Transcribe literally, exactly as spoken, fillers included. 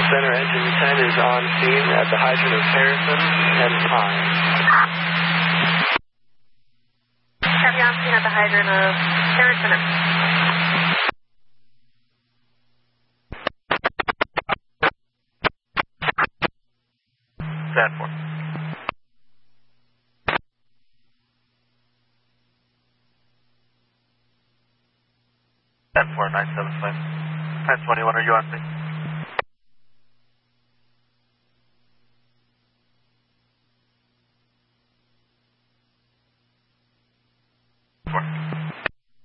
Center engine ten is on scene at the hydrant of Harrison and Pine. Copy, on scene at the hydrant of Harrison and Stanford. Stanford, nine seven five. nine twenty-one, are you on scene?